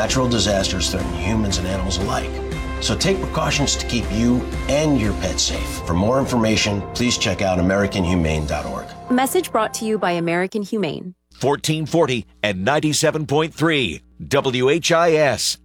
natural disasters threaten humans and animals alike. So take precautions to keep you and your pet safe. For more information, please check out AmericanHumane.org. Message brought to you by American Humane. 1440 and 97.3 WHIS.